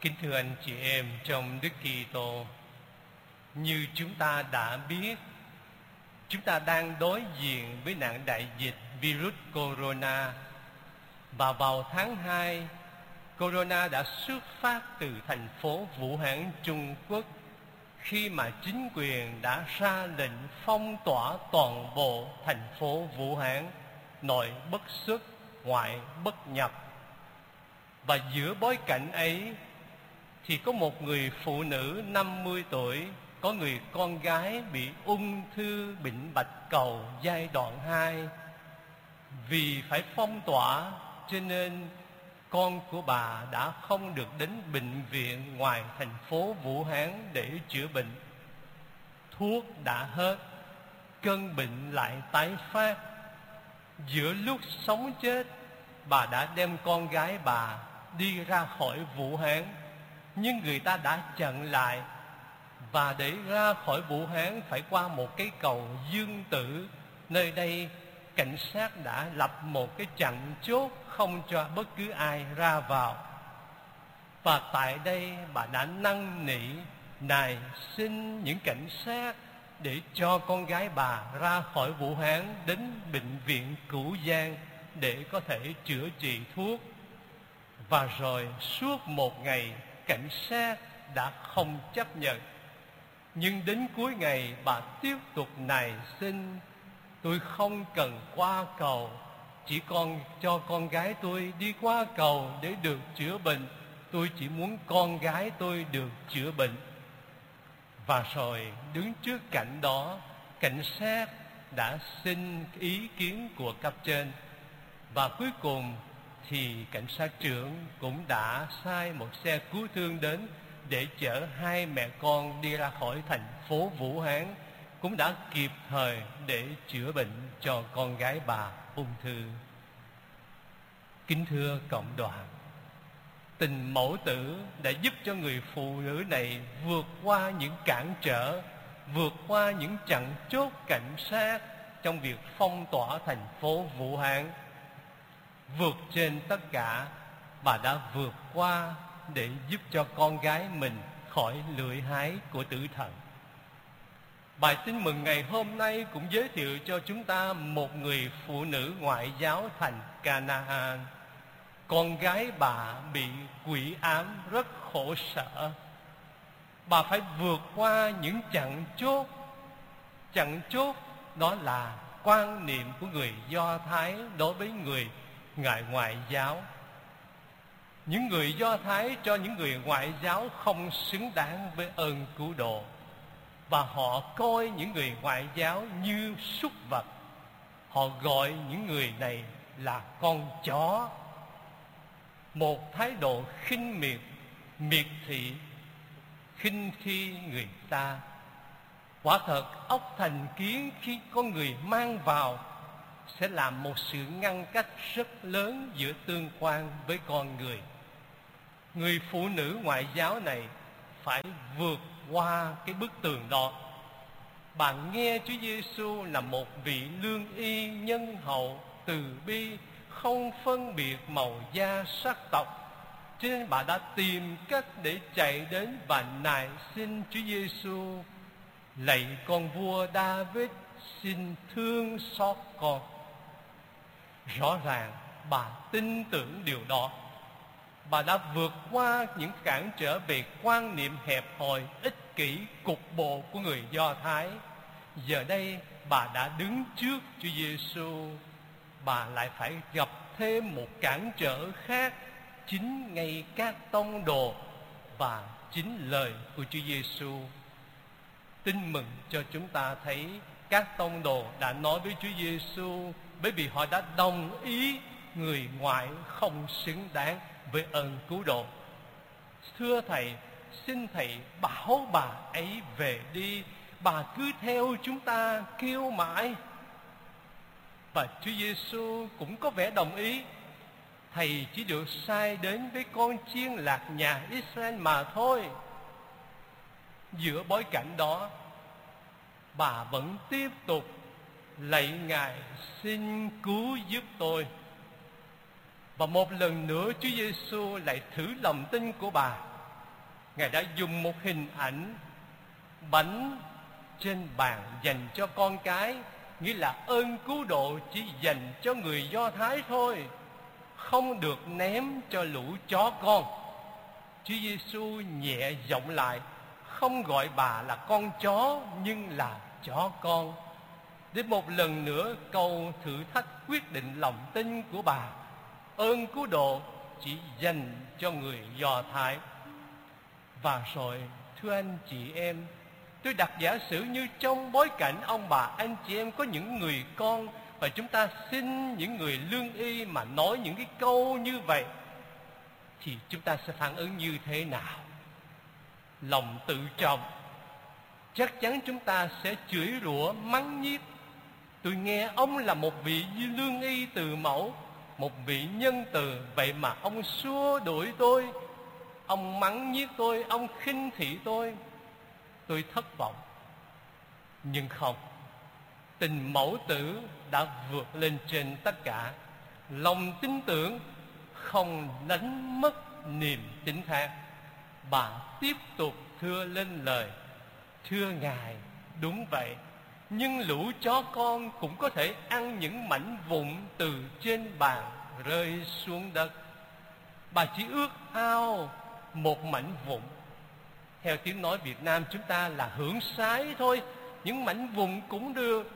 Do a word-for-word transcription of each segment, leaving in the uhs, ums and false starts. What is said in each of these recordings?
Kính thưa anh chị em trong Đức Kitô, như chúng ta đã biết, chúng ta đang đối diện với nạn đại dịch virus corona. Và vào tháng hai, corona đã xuất phát từ thành phố Vũ Hán, Trung Quốc, khi mà chính quyền đã ra lệnh phong tỏa toàn bộ thành phố Vũ Hán, nội bất xuất, ngoại bất nhập. Và giữa bối cảnh ấy thì có một người phụ nữ năm mươi tuổi, có người con gái bị ung thư bệnh bạch cầu giai đoạn hai. Vì phải phong tỏa cho nên con của bà đã không được đến bệnh viện ngoài thành phố Vũ Hán để chữa bệnh. Thuốc đã hết, cơn bệnh lại tái phát. Giữa lúc sống chết, bà đã đem con gái bà đi ra khỏi Vũ Hán, nhưng người ta đã chặn lại. Và để ra khỏi Vũ Hán phải qua một cái cầu Dương Tử. Nơi đây cảnh sát đã lập một cái chặn chốt không cho bất cứ ai ra vào. Và tại đây bà đã năn nỉ nài xin những cảnh sát để cho con gái bà ra khỏi Vũ Hán đến bệnh viện Cửu Giang để có thể chữa trị thuốc. Và rồi suốt một ngày cảnh sát đã không chấp nhận. Nhưng đến cuối ngày bà tiếp tục nài xin: tôi không cần qua cầu, chỉ còn cho con gái tôi đi qua cầu để được chữa bệnh. Tôi chỉ muốn con gái tôi được chữa bệnh. Và rồi đứng trước cảnh đó, cảnh sát đã xin ý kiến của cấp trên. Và cuối cùng thì cảnh sát trưởng cũng đã sai một xe cứu thương đến để chở hai mẹ con đi ra khỏi thành phố Vũ Hán, cũng đã kịp thời để chữa bệnh cho con gái bà ung thư. Kính thưa cộng đoàn, tình mẫu tử đã giúp cho người phụ nữ này vượt qua những cản trở, vượt qua những chặn chốt cảnh sát trong việc phong tỏa thành phố Vũ Hán. Vượt trên tất cả, bà đã vượt qua để giúp cho con gái mình khỏi lưỡi hái của tử thần. Bài tin mừng ngày hôm nay cũng giới thiệu cho chúng ta một người phụ nữ ngoại giáo thành Canaan. Con gái bà bị quỷ ám rất khổ sở. Bà phải vượt qua những chặn chốt. Chặn chốt đó là quan niệm của người Do Thái đối với người ngoại ngoại giáo. Những người Do Thái cho những người ngoại giáo không xứng đáng với ơn cứu độ, và họ coi những người ngoại giáo như súc vật. Họ gọi những người này là con chó. Một thái độ khinh miệt, miệt thị, khinh khi người ta. Quả thật ốc thành kiến khi con người mang vào sẽ làm một sự ngăn cách rất lớn giữa tương quan với con người. Người phụ nữ ngoại giáo này phải vượt qua cái bức tường đó. Bà nghe Chúa Giêsu là một vị lương y nhân hậu, từ bi, không phân biệt màu da sắc tộc, cho nên bà đã tìm cách để chạy đến và nài xin Chúa Giêsu: lạy con vua David, xin thương xót con. Rõ ràng bà tin tưởng điều đó. Bà đã vượt qua những cản trở về quan niệm hẹp hòi, ích kỷ, cục bộ của người Do Thái. Giờ đây bà đã đứng trước Chúa Giêsu. Bà lại phải gặp thêm một cản trở khác, chính ngay các tông đồ và chính lời của Chúa Giêsu. Tin mừng cho chúng ta thấy các tông đồ đã nói với Chúa Giêsu, bởi vì họ đã đồng ý người ngoại không xứng đáng với ơn cứu độ. Thưa Thầy, xin Thầy bảo bà ấy về đi, bà cứ theo chúng ta kêu mãi. Và Chúa Giêsu cũng có vẻ đồng ý. Thầy chỉ được sai đến với con chiên lạc nhà Israel mà thôi. Giữa bối cảnh đó, bà vẫn tiếp tục lạy Ngài xin cứu giúp tôi. Và một lần nữa Chúa Giêsu lại thử lòng tin của bà. Ngài đã dùng một hình ảnh bánh trên bàn dành cho con cái, nghĩa là ơn cứu độ chỉ dành cho người Do Thái thôi, không được ném cho lũ chó con. Chúa Giêsu nhẹ giọng lại, không gọi bà là con chó nhưng là chó con, để một lần nữa cầu thử thách quyết định lòng tin của bà. Ơn cứu độ chỉ dành cho người Do Thái. Và rồi, thưa anh chị em, tôi đặt giả sử như trong bối cảnh ông bà anh chị em có những người con, và chúng ta xin những người lương y mà nói những cái câu như vậy, thì chúng ta sẽ phản ứng như thế nào? Lòng tự trọng, chắc chắn chúng ta sẽ chửi rủa mắng nhiếc. Tôi nghe ông là một vị lương y từ mẫu, một vị nhân từ, vậy mà ông xua đuổi tôi, ông mắng nhiếc tôi, ông khinh thị tôi. Tôi thất vọng. Nhưng không, tình mẫu tử đã vượt lên trên tất cả. Lòng tin tưởng không đánh mất niềm tín thác. Bà tiếp tục thưa lên lời, thưa Ngài, đúng vậy, nhưng lũ chó con cũng có thể ăn những mảnh vụn từ trên bàn rơi xuống đất. Bà chỉ ước ao một mảnh vụn. Theo tiếng nói Việt Nam chúng ta là hưởng sái thôi, những mảnh vụn cũng được.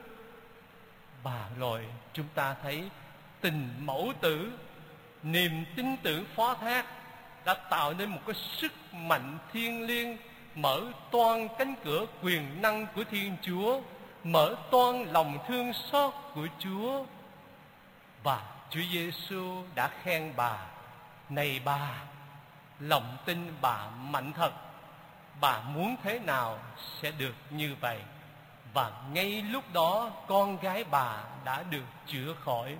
Bà rồi chúng ta thấy tình mẫu tử, niềm tin tưởng phó thác đã tạo nên một cái sức mạnh thiêng liêng, mở toang cánh cửa quyền năng của Thiên Chúa, mở toang lòng thương xót của Chúa. Và Chúa Giêsu đã khen bà, này bà, lòng tin bà mạnh thật, bà muốn thế nào sẽ được như vậy. Và ngay lúc đó con gái bà đã được chữa khỏi.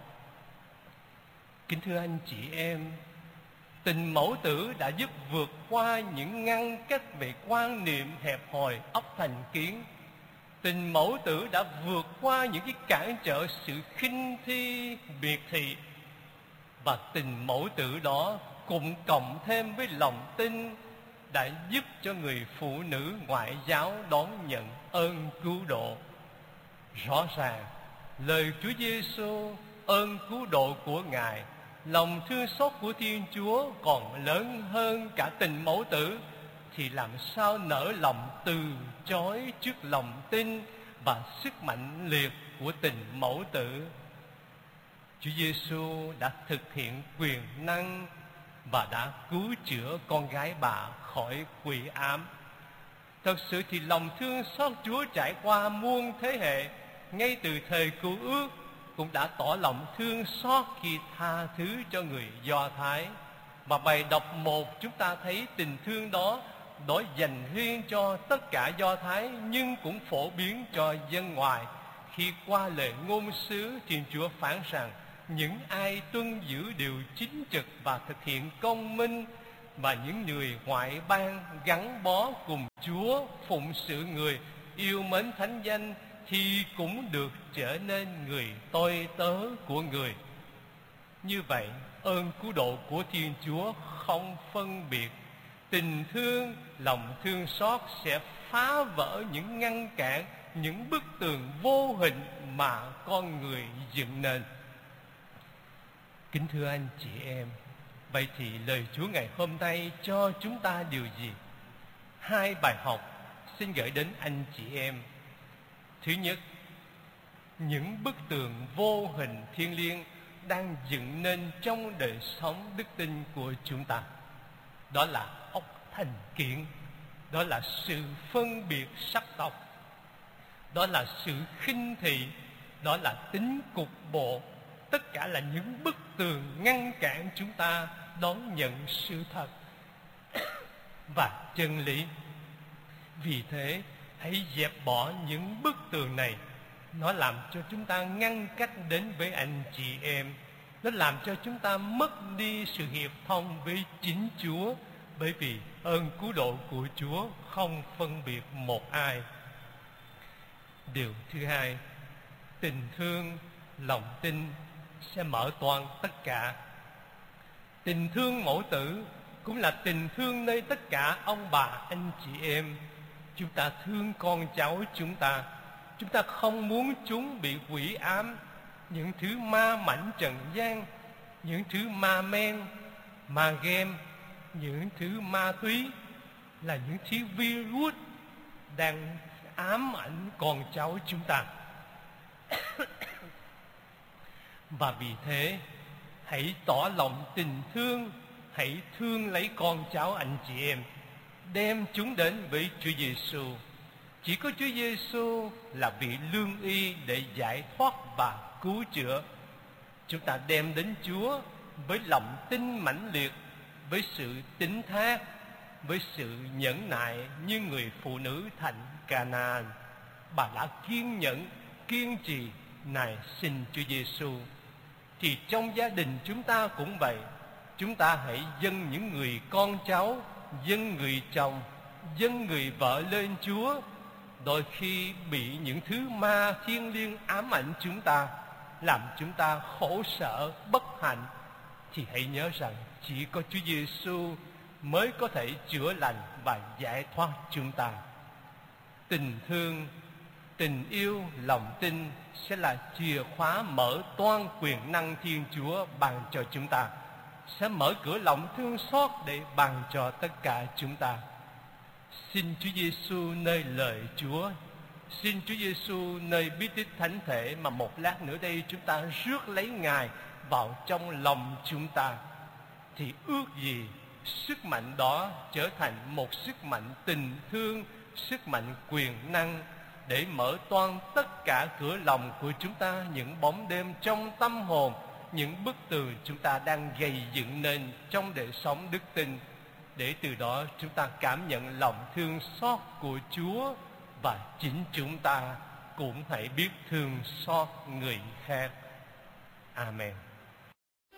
Kính thưa anh chị em, tình mẫu tử đã giúp vượt qua những ngăn cách về quan niệm hẹp hòi óc thành kiến. Tình mẫu tử đã vượt qua những cái cản trở sự khinh thi, miệt thị. Và tình mẫu tử đó cùng cộng thêm với lòng tin đã giúp cho người phụ nữ ngoại giáo đón nhận ơn cứu độ. Rõ ràng, lời Chúa Giêsu, ơn cứu độ của Ngài, lòng thương xót của Thiên Chúa còn lớn hơn cả tình mẫu tử, thì làm sao nỡ lòng từ chối trước lòng tin và sức mạnh liệt của tình mẫu tử. Chúa Giêsu đã thực hiện quyền năng và đã cứu chữa con gái bà khỏi quỷ ám. Thật sự thì lòng thương xót Chúa trải qua muôn thế hệ, ngay từ thời Cựu Ước cũng đã tỏ lòng thương xót khi tha thứ cho người Do Thái. Và bài đọc một chúng ta thấy tình thương đó đối dành riêng cho tất cả Do Thái, nhưng cũng phổ biến cho dân ngoài. Khi qua lời ngôn sứ, Thiên Chúa phán rằng những ai tuân giữ điều chính trực và thực hiện công minh, và những người ngoại bang gắn bó cùng Chúa, phụng sự người, yêu mến thánh danh, thì cũng được trở nên người tôi tớ của người. Như vậy, ơn cứu độ của Thiên Chúa không phân biệt. Tình thương, lòng thương xót sẽ phá vỡ những ngăn cản, những bức tường vô hình mà con người dựng nên. Kính thưa anh chị em, vậy thì lời Chúa ngày hôm nay cho chúng ta điều gì? Hai bài học xin gửi đến anh chị em. Thứ nhất, những bức tường vô hình thiêng liêng đang dựng nên trong đời sống đức tin của chúng ta. Đó là óc thành kiến, đó là sự phân biệt sắc tộc, đó là sự khinh thị, đó là tính cục bộ. Tất cả là những bức tường ngăn cản chúng ta đón nhận sự thật và chân lý. Vì thế, hãy dẹp bỏ những bức tường này. Nó làm cho chúng ta ngăn cách đến với anh chị em. Nó làm cho chúng ta mất đi sự hiệp thông với chính Chúa, bởi vì ơn cứu độ của Chúa không phân biệt một ai. Điều thứ hai, tình thương, lòng tin sẽ mở toang tất cả. Tình thương mẫu tử cũng là tình thương nơi tất cả ông bà anh chị em. Chúng ta thương con cháu chúng ta. Chúng ta không muốn chúng bị quỷ ám, những thứ ma mảnh trần gian, những thứ ma men, ma game, những thứ ma túy, là những thứ virus đang ám ảnh con cháu chúng ta. Và vì thế, hãy tỏ lòng tình thương, hãy thương lấy con cháu anh chị em, đem chúng đến với Chúa Giêsu. Chỉ có Chúa Giêsu là vị lương y để giải thoát và cứu chữa. Chúng ta đem đến Chúa với lòng tin mãnh liệt, với sự tín thác, với sự nhẫn nại như người phụ nữ thành Ca-na-an. Bà đã kiên nhẫn, kiên trì nài xin Chúa Giêsu. Thì trong gia đình chúng ta cũng vậy. Chúng ta hãy dâng những người con cháu, dâng người chồng, dâng người vợ lên Chúa. Đôi khi bị những thứ ma thiêng liêng ám ảnh chúng ta, làm chúng ta khổ sở, bất hạnh, thì hãy nhớ rằng chỉ có Chúa Giêsu mới có thể chữa lành và giải thoát chúng ta. Tình thương, tình yêu, lòng tin sẽ là chìa khóa mở toang quyền năng Thiên Chúa ban cho chúng ta, sẽ mở cửa lòng thương xót để ban cho tất cả chúng ta. Xin Chúa Giêsu nơi lời Chúa, xin Chúa Giêsu nơi bí tích thánh thể mà một lát nữa đây chúng ta rước lấy Ngài vào trong lòng chúng ta, thì ước gì sức mạnh đó trở thành một sức mạnh tình thương, sức mạnh quyền năng để mở toang tất cả cửa lòng của chúng ta, những bóng đêm trong tâm hồn, những bức tường chúng ta đang gây dựng nên trong đời sống đức tin, để từ đó chúng ta cảm nhận lòng thương xót của Chúa, và chính chúng ta cũng hãy biết thương xót người khác. Amen.